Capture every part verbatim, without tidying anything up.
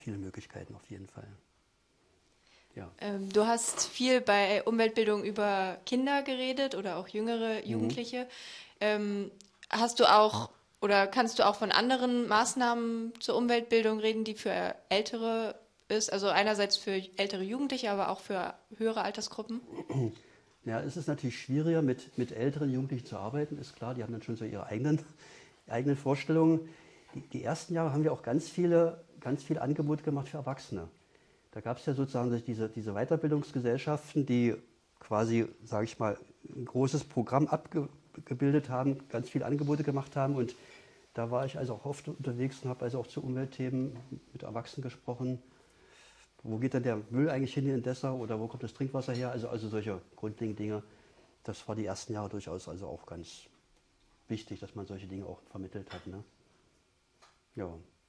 viele Möglichkeiten auf jeden Fall. Ja. Ähm, du hast viel bei Umweltbildung über Kinder geredet oder auch jüngere Jugendliche. Mhm. Ähm, hast du auch oder kannst du auch von anderen Maßnahmen zur Umweltbildung reden, die für Ältere ist? Also einerseits für ältere Jugendliche, aber auch für höhere Altersgruppen? Ja, es ist natürlich schwieriger, mit, mit älteren Jugendlichen zu arbeiten, ist klar. Die haben dann schon so ihre eigenen, eigenen Vorstellungen. Die, die ersten Jahre haben wir auch ganz viele, ganz viele Angebote gemacht für Erwachsene. Da gab es ja sozusagen diese, diese Weiterbildungsgesellschaften, die quasi, sage ich mal, ein großes Programm abgebildet haben, ganz viele Angebote gemacht haben. Und da war ich also auch oft unterwegs und habe also auch zu Umweltthemen mit Erwachsenen gesprochen. Wo geht denn der Müll eigentlich hin in Dessau oder wo kommt das Trinkwasser her? Also, also solche grundlegenden Dinge. Das war die ersten Jahre durchaus also auch ganz wichtig, dass man solche Dinge auch vermittelt hat. Ne? Ja.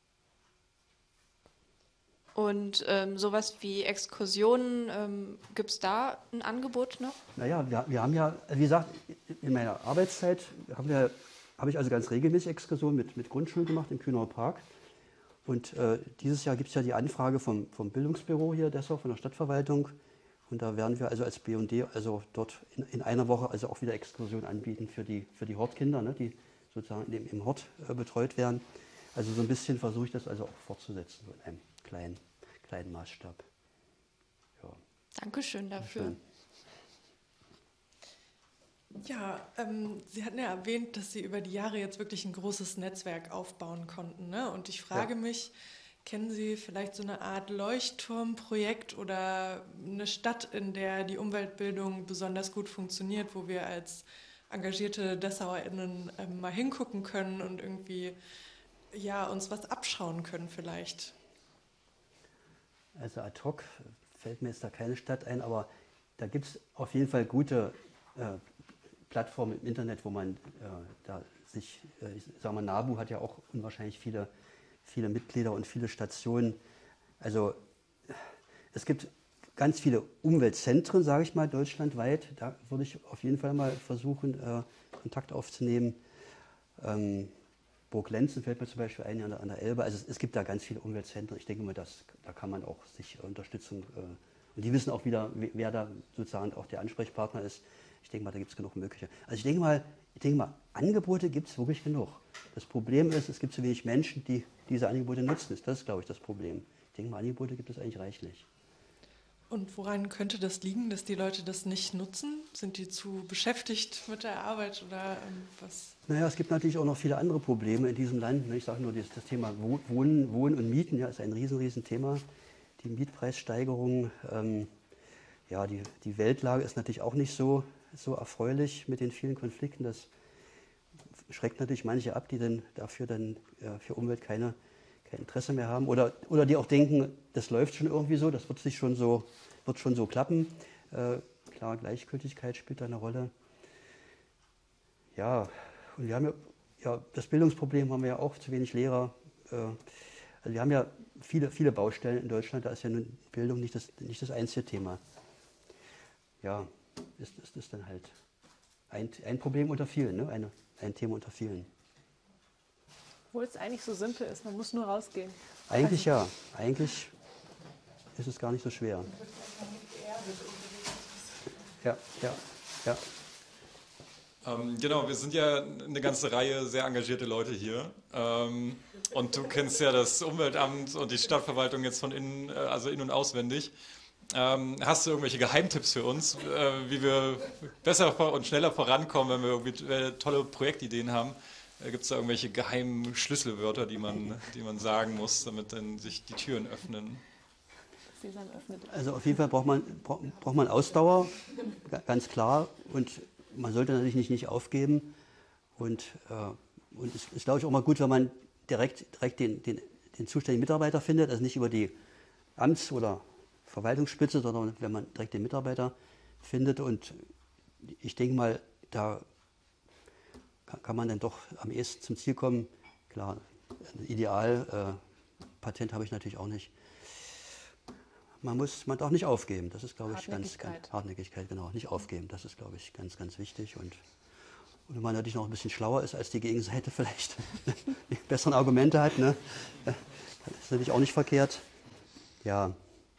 Und ähm, sowas wie Exkursionen, ähm, gibt es da ein Angebot noch? Naja, wir, wir haben ja, wie gesagt, in meiner Arbeitszeit haben wir, habe ich also ganz regelmäßig Exkursionen mit, mit Grundschulen gemacht im Kühnauer Park. Und äh, dieses Jahr gibt es ja die Anfrage vom, vom Bildungsbüro hier Dessau, von der Stadtverwaltung. Und da werden wir also als B und D also dort in, in einer Woche also auch wieder Exkursionen anbieten für die, für die Hortkinder, ne, die sozusagen im, im Hort äh, betreut werden. Also so ein bisschen versuche ich das also auch fortzusetzen, so in einem kleinen, kleinen Maßstab. Ja. Dankeschön dafür. Schön. Ja, ähm, Sie hatten ja erwähnt, dass Sie über die Jahre jetzt wirklich ein großes Netzwerk aufbauen konnten. Ne? Und ich frage ja. mich, kennen Sie vielleicht so eine Art Leuchtturmprojekt oder eine Stadt, in der die Umweltbildung besonders gut funktioniert, wo wir als engagierte DessauerInnen äh, mal hingucken können und irgendwie ja, uns was abschauen können vielleicht? Also ad hoc fällt mir jetzt da keine Stadt ein, aber da gibt es auf jeden Fall gute äh, Plattformen im Internet, wo man äh, da sich, äh, ich sage mal, NABU hat ja auch unwahrscheinlich viele, viele Mitglieder und viele Stationen. Also es gibt ganz viele Umweltzentren, sage ich mal, deutschlandweit. Da würde ich auf jeden Fall mal versuchen, äh, Kontakt aufzunehmen. Ähm, Burg Lenzen fällt mir zum Beispiel ein, an der, an der Elbe. Also es, es gibt da ganz viele Umweltzentren. Ich denke mal, das, da kann man auch sich Unterstützung, äh, und die wissen auch wieder, wer da sozusagen auch der Ansprechpartner ist. Ich denke mal, da gibt es genug Mögliche. Also ich denke mal, ich denke mal, Angebote gibt es wirklich genug. Das Problem ist, es gibt zu wenig Menschen, die diese Angebote nutzen. Das ist, glaube ich, das Problem. Ich denke mal, Angebote gibt es eigentlich reichlich. Und woran könnte das liegen, dass die Leute das nicht nutzen? Sind die zu beschäftigt mit der Arbeit oder ähm, was? Naja, es gibt natürlich auch noch viele andere Probleme in diesem Land. Ich sage nur, das, das Thema Wohnen, Wohnen und Mieten ja, ist ein riesen, riesen Thema. Die Mietpreissteigerung, ähm, ja, die, die Weltlage ist natürlich auch nicht so, so erfreulich mit den vielen Konflikten. Das schreckt natürlich manche ab, die dann dafür dann ja, für Umwelt keine, kein Interesse mehr haben. Oder, oder die auch denken, das läuft schon irgendwie so, das wird sich schon so, wird schon so klappen. Äh, klar, Gleichgültigkeit spielt da eine Rolle. Ja, und wir haben ja, ja, das Bildungsproblem haben wir ja auch, zu wenig Lehrer. Äh, also wir haben ja viele, viele Baustellen in Deutschland, da ist ja nun Bildung nicht das, nicht das einzige Thema. Ja, ist, ist, ist dann halt ein, ein Problem unter vielen, ne? Eine, ein Thema unter vielen. Obwohl es eigentlich so simpel ist, man muss nur rausgehen. Eigentlich ja, eigentlich ist es gar nicht so schwer. Ja, ja, ja. Ähm, genau, wir sind ja eine ganze Reihe sehr engagierte Leute hier. Ähm, und du kennst ja das Umweltamt und die Stadtverwaltung jetzt von innen, äh, also in- und auswendig. Ähm, hast du irgendwelche Geheimtipps für uns, äh, wie wir besser und schneller vorankommen, wenn wir irgendwie äh, tolle Projektideen haben? Äh, Gibt es da irgendwelche geheimen Schlüsselwörter, die man, die man sagen muss, damit dann sich die Türen öffnen? Also auf jeden Fall braucht man, braucht man Ausdauer, ganz klar. Und man sollte natürlich nicht, nicht aufgeben. Und, äh, und es ist, glaube ich, auch mal gut, wenn man direkt, direkt den, den, den zuständigen Mitarbeiter findet, also nicht über die Amts- oder Verwaltungsspitze, sondern wenn man direkt den Mitarbeiter findet. Und ich denke mal, da kann man dann doch am ehesten zum Ziel kommen. Klar, ideal, äh, Patent habe ich natürlich auch nicht. Man muss, man darf nicht aufgeben. Das ist, glaube ich, ganz, ganz Hartnäckigkeit, genau, nicht aufgeben. Das ist, glaube ich, ganz, ganz wichtig. Und, und wenn man natürlich noch ein bisschen schlauer ist als die Gegenseite, vielleicht die besseren Argumente hat, ne? Das ist natürlich auch nicht verkehrt. Ja.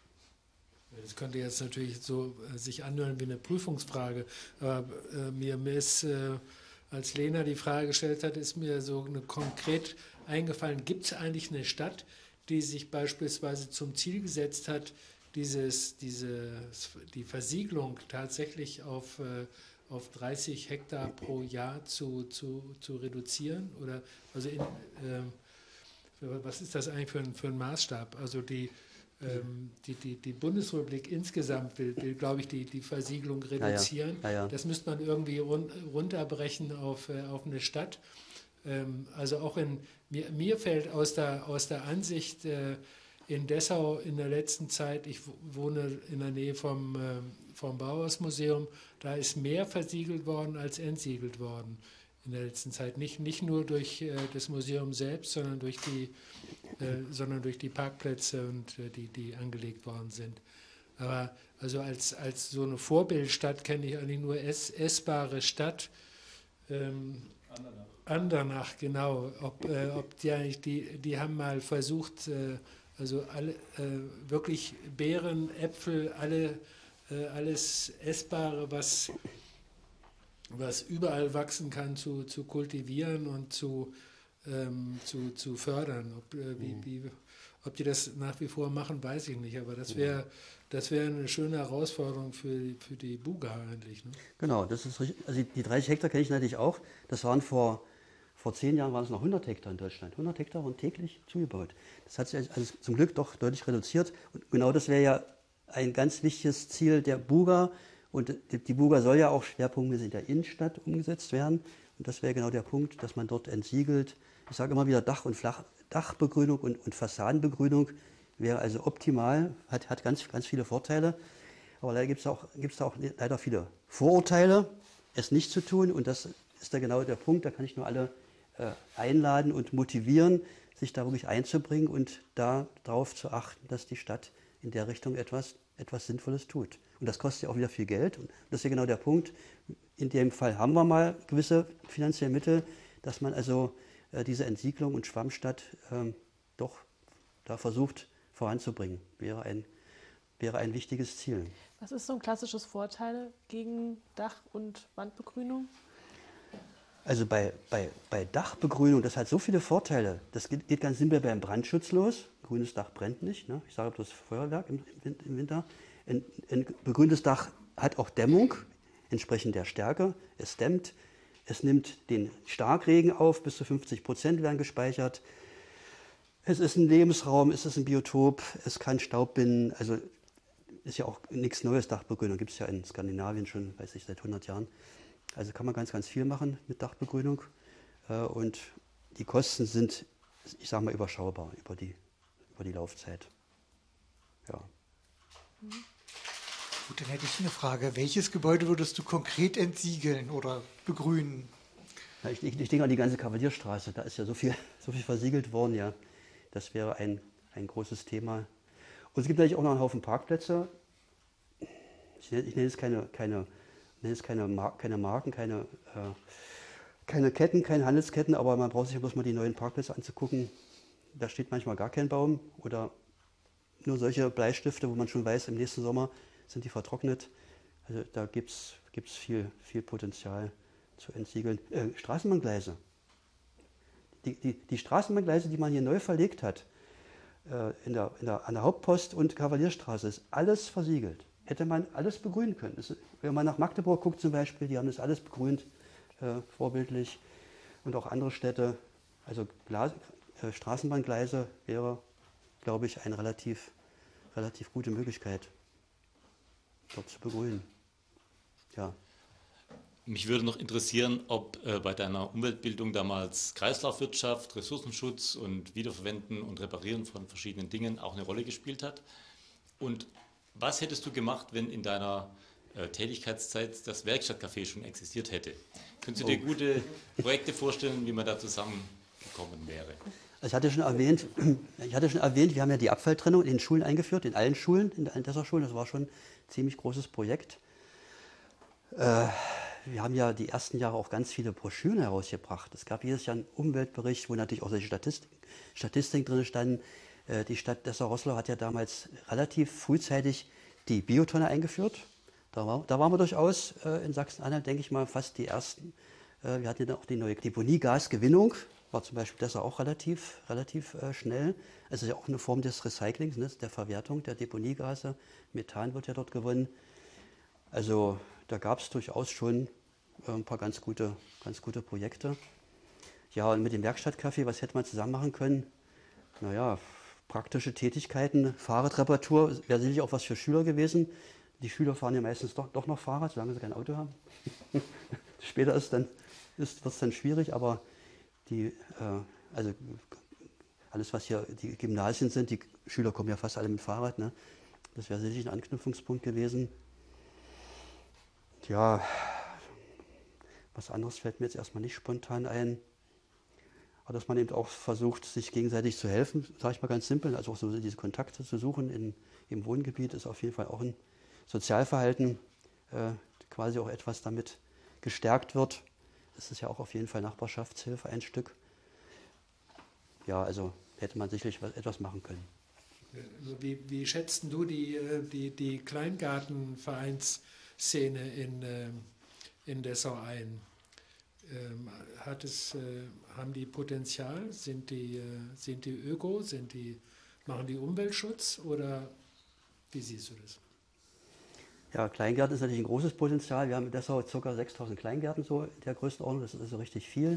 Das könnte jetzt natürlich so äh, sich anhören wie eine Prüfungsfrage, aber äh, mir, mir ist, äh, als Lena die Frage gestellt hat, ist mir so eine konkret eingefallen, gibt es eigentlich eine Stadt, die sich beispielsweise zum Ziel gesetzt hat, dieses, diese, die Versiegelung tatsächlich auf, äh, auf dreißig Hektar pro Jahr zu, zu, zu reduzieren? Oder also in, äh, was ist das eigentlich für ein, für ein Maßstab? Also die, ähm, die, die, die Bundesrepublik insgesamt will, will glaube ich, die, die Versiegelung reduzieren. Ja, ja. Ja, ja. Das müsste man irgendwie run, runterbrechen auf, äh, auf eine Stadt. Ähm, also auch in, mir, mir fällt aus der, aus der Ansicht äh, in Dessau in der letzten Zeit, ich wohne in der Nähe vom, äh, vom Bauhausmuseum, da ist mehr versiegelt worden als entsiegelt worden in der letzten Zeit. Nicht, nicht nur durch äh, das Museum selbst, sondern durch die, äh, sondern durch die Parkplätze, und, äh, die, die angelegt worden sind. Aber also als, als so eine Vorbildstadt kenne ich eigentlich nur ess, essbare Stadt. Ähm, Andernach. Andernach, genau. Ob, äh, ob die eigentlich, die, die haben mal versucht, äh, also alle, äh, wirklich Beeren, Äpfel, alle, äh, alles Essbare, was was überall wachsen kann, zu, zu kultivieren und zu, ähm, zu, zu fördern. Ob, äh, wie, wie, ob die das nach wie vor machen, weiß ich nicht. Aber das wäre das wär eine schöne Herausforderung für, für die Buga eigentlich. Ne? Genau, das ist richtig. Also die dreißig Hektar kenne ich natürlich auch. Das waren vor, vor zehn Jahren waren es noch hundert Hektar in Deutschland. hundert Hektar wurden täglich zugebaut. Das hat sich also zum Glück doch deutlich reduziert. Und genau das wäre ja ein ganz wichtiges Ziel der Buga. Und die Buga soll ja auch schwerpunktmäßig in der Innenstadt umgesetzt werden. Und das wäre genau der Punkt, dass man dort entsiegelt. Ich sage immer wieder, Dach- und Flach, Dachbegrünung und, und Fassadenbegrünung wäre also optimal, hat, hat ganz, ganz viele Vorteile. Aber leider gibt es auch, gibt's auch leider viele Vorurteile, es nicht zu tun. Und das ist da genau der Punkt. Da kann ich nur alle äh, einladen und motivieren, sich da wirklich einzubringen und darauf zu achten, dass die Stadt in der Richtung etwas, etwas Sinnvolles tut. Und das kostet ja auch wieder viel Geld. Und das ist ja genau der Punkt. In dem Fall haben wir mal gewisse finanzielle Mittel, dass man also äh, diese Entsiegelung und Schwammstadt ähm, doch da versucht voranzubringen. Wäre ein, wäre ein wichtiges Ziel. Was ist so ein klassisches Vorteil gegen Dach- und Wandbegrünung? Also bei, bei, bei Dachbegrünung, das hat so viele Vorteile. Das geht, geht ganz simpel beim Brandschutz los. Grünes Dach brennt nicht. Ne? Ich sage das Feuerwerk im, im Winter. Ein, ein begrüntes Dach hat auch Dämmung, entsprechend der Stärke. Es dämmt, es nimmt den Starkregen auf, bis zu fünfzig Prozent werden gespeichert. Es ist ein Lebensraum, es ist ein Biotop, es kann Staub binden. Also ist ja auch nichts Neues, Dachbegrünung. Gibt es ja in Skandinavien schon, weiß ich, seit hundert Jahren. Also kann man ganz, ganz viel machen mit Dachbegrünung. Und die Kosten sind, ich sage mal, überschaubar über die, über die Laufzeit. Ja. Gut, dann hätte ich eine Frage. Welches Gebäude würdest du konkret entsiegeln oder begrünen? Ja, ich, ich, ich denke an die ganze Kavalierstraße. Da ist ja so viel, so viel versiegelt worden. Ja. Das wäre ein, ein großes Thema. Und es gibt natürlich auch noch einen Haufen Parkplätze. Ich nenne, ich nenne jetzt keine, keine, nenne jetzt keine, Mar keine Marken, keine, äh, keine Ketten, keine Handelsketten, aber man braucht sich bloß mal die neuen Parkplätze anzugucken. Da steht manchmal gar kein Baum oder nur solche Bleistifte, wo man schon weiß, im nächsten Sommer sind die vertrocknet. Also da gibt es viel, viel Potenzial zu entsiegeln. Äh, Straßenbahngleise. Die, die, die Straßenbahngleise, die man hier neu verlegt hat, äh, in der, in der, an der Hauptpost und Kavalierstraße, ist alles versiegelt. Hätte man alles begrünen können. Das, wenn man nach Magdeburg guckt zum Beispiel, die haben das alles begrünt, äh, vorbildlich. Und auch andere Städte. Also Glas, äh, Straßenbahngleise wäre, glaube ich, eine relativ, relativ gute Möglichkeit, dort zu begrünen. Ja. Mich würde noch interessieren, ob äh, bei deiner Umweltbildung damals Kreislaufwirtschaft, Ressourcenschutz und Wiederverwenden und Reparieren von verschiedenen Dingen auch eine Rolle gespielt hat. Und was hättest du gemacht, wenn in deiner äh, Tätigkeitszeit das Werkstattcafé schon existiert hätte? Könntest du dir oh. gute Projekte vorstellen, wie man da zusammengekommen wäre? Also ich hatte schon erwähnt, ich hatte schon erwähnt, wir haben ja die Abfalltrennung in den Schulen eingeführt, in allen Schulen, in allen Dessau-Schulen. Das war schon ein ziemlich großes Projekt. Äh, wir haben ja die ersten Jahre auch ganz viele Broschüren herausgebracht. Es gab jedes Jahr einen Umweltbericht, wo natürlich auch solche Statistiken, Statistiken drin standen. Äh, die Stadt Dessau-Roßlau hat ja damals relativ frühzeitig die Biotonne eingeführt. Da, war, da waren wir durchaus äh, in Sachsen-Anhalt, denke ich mal, fast die Ersten. Äh, wir hatten ja auch die neue Deponiegasgewinnung, war zum Beispiel Dessau auch relativ, relativ äh, schnell. Es ist ja auch eine Form des Recyclings, ne, der Verwertung der Deponiegase. Methan wird ja dort gewonnen. Also da gab es durchaus schon äh, ein paar ganz gute, ganz gute Projekte. Ja, und mit dem Werkstattcafé, was hätte man zusammen machen können? Naja, praktische Tätigkeiten, Fahrradreparatur wäre sicherlich auch was für Schüler gewesen. Die Schüler fahren ja meistens doch, doch noch Fahrrad, solange sie kein Auto haben. Später ist dann, ist, wird es dann schwierig, aber die, äh, also alles, was hier die Gymnasien sind, die Schüler kommen ja fast alle mit Fahrrad, ne? Das wäre sicherlich ein Anknüpfungspunkt gewesen. Ja, was anderes fällt mir jetzt erstmal nicht spontan ein. Aber dass man eben auch versucht, sich gegenseitig zu helfen, sage ich mal ganz simpel, also auch so diese Kontakte zu suchen in, im Wohngebiet, ist auf jeden Fall auch ein Sozialverhalten, äh, quasi auch etwas damit gestärkt wird. Das ist ja auch auf jeden Fall Nachbarschaftshilfe ein Stück. Ja, also hätte man sicherlich etwas machen können. Wie, wie schätzt du die, die, die Kleingartenvereinsszene in, in Dessau ein? Ähm, hat es, äh, haben die Potenzial? Sind die, äh, sind die öko? Sind die, machen die Umweltschutz? Oder wie siehst du das? Ja, Kleingärten ist natürlich ein großes Potenzial. Wir haben in Dessau ca. sechstausend Kleingärten so in der Größenordnung. Das ist also richtig viel.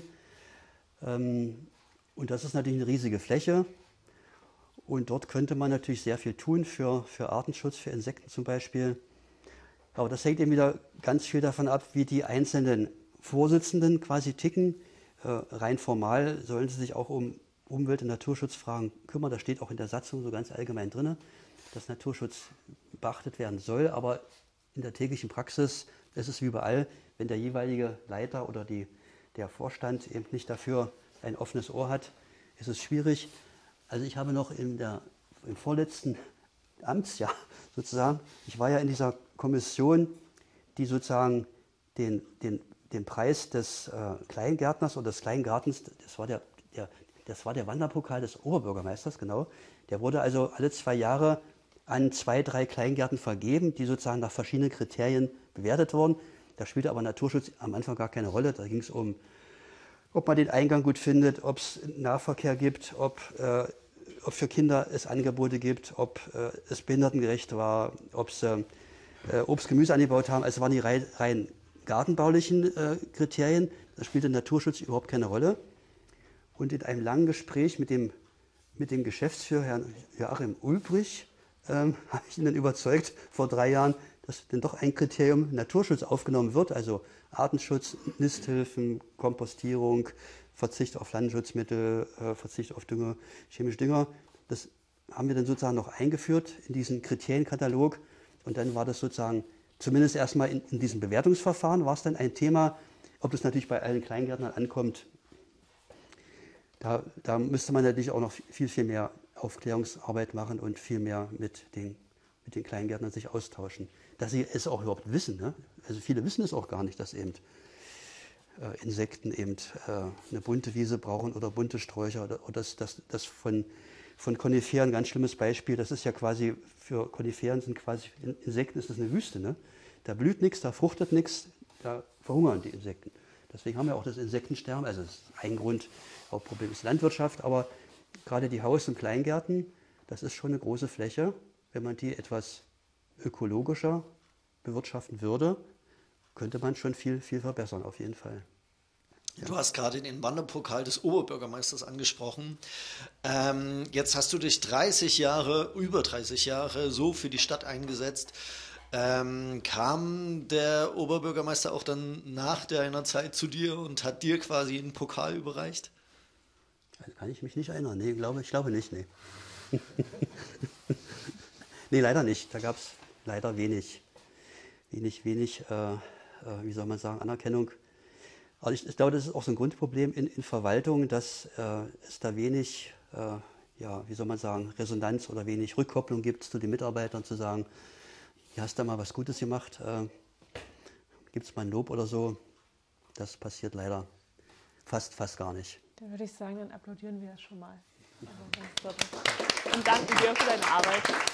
Ähm, und das ist natürlich eine riesige Fläche. Und dort könnte man natürlich sehr viel tun für, für Artenschutz, für Insekten zum Beispiel. Aber das hängt eben wieder ganz viel davon ab, wie die einzelnen Vorsitzenden quasi ticken. Äh, rein formal sollen sie sich auch um Umwelt- und Naturschutzfragen kümmern. Das steht auch in der Satzung so ganz allgemein drin, dass Naturschutz beachtet werden soll. Aber in der täglichen Praxis ist es wie überall, wenn der jeweilige Leiter oder die, der Vorstand eben nicht dafür ein offenes Ohr hat, ist es schwierig. Also ich habe noch in der, im vorletzten Amtsjahr sozusagen, ich war ja in dieser Kommission, die sozusagen den, den, den Preis des äh, Kleingärtners oder des Kleingartens, das war der, der, das war der Wanderpokal des Oberbürgermeisters, genau, der wurde also alle zwei Jahre an zwei, drei Kleingärten vergeben, die sozusagen nach verschiedenen Kriterien bewertet wurden. Da spielte aber Naturschutz am Anfang gar keine Rolle. Da ging es um, ob man den Eingang gut findet, ob es Nahverkehr gibt, ob, äh, ob für Kinder es Angebote gibt, ob äh, es behindertengerecht war, ob sie äh, Obst, Gemüse angebaut haben. Also waren die rein, rein gartenbaulichen äh, Kriterien. Da spielte Naturschutz überhaupt keine Rolle. Und in einem langen Gespräch mit dem, mit dem Geschäftsführer, Herrn Joachim Ulbrich, ähm, habe ich ihn dann überzeugt, vor drei Jahren, dass denn doch ein Kriterium Naturschutz aufgenommen wird, also Artenschutz, Nisthilfen, Kompostierung, Verzicht auf Landschutzmittel, äh, Verzicht auf Dünger, chemische Dünger. Das haben wir dann sozusagen noch eingeführt in diesen Kriterienkatalog. Und dann war das sozusagen, zumindest erstmal in, in diesem Bewertungsverfahren, war es dann ein Thema, ob das natürlich bei allen Kleingärtnern ankommt. Da, da müsste man natürlich auch noch viel, viel mehr Aufklärungsarbeit machen und viel mehr mit den, mit den Kleingärtnern sich austauschen. Dass sie es auch überhaupt wissen. Ne? Also viele wissen es auch gar nicht, dass eben äh, Insekten eben äh, eine bunte Wiese brauchen oder bunte Sträucher. Oder, oder das, das, das von, von Koniferen, ganz schlimmes Beispiel, das ist ja quasi, für Koniferen sind quasi, Insekten ist das eine Wüste. Ne? Da blüht nichts, da fruchtet nichts, da verhungern die Insekten. Deswegen haben wir auch das Insektensterben, also das ist ein Grund, Hauptproblem ist Landwirtschaft, aber gerade die Haus- und Kleingärten, das ist schon eine große Fläche. Wenn man die etwas ökologischer bewirtschaften würde, könnte man schon viel, viel verbessern, auf jeden Fall. Ja. Du hast gerade den Wanderpokal des Oberbürgermeisters angesprochen. Ähm, jetzt hast du dich dreißig Jahre, über dreißig Jahre so für die Stadt eingesetzt. Ähm, kam der Oberbürgermeister auch dann nach deiner Zeit zu dir und hat dir quasi einen Pokal überreicht? Da kann ich mich nicht erinnern. Nee, glaube, ich glaube nicht. Nee, nee leider nicht. Da gab es leider wenig, wenig, wenig, äh, äh, wie soll man sagen, Anerkennung. Also ich, ich glaube, das ist auch so ein Grundproblem in, in Verwaltung, dass äh, es da wenig, äh, ja, wie soll man sagen, Resonanz oder wenig Rückkopplung gibt zu den Mitarbeitern, zu sagen, hier hast du mal was Gutes gemacht, äh, gibt es mal ein Lob oder so. Das passiert leider fast, fast gar nicht. Dann würde ich sagen, dann applaudieren wir das schon mal. Und danken dir für deine Arbeit.